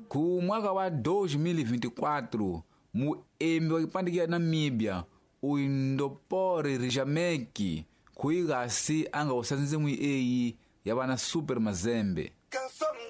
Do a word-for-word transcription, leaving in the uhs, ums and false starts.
Ku mwaka wa dois mil e vinte e quatro, muembi wa kipande kia Namíbia, o Indopore Rijameki, kuigasi anga usanze mwi eyi yabana Super Mazembe.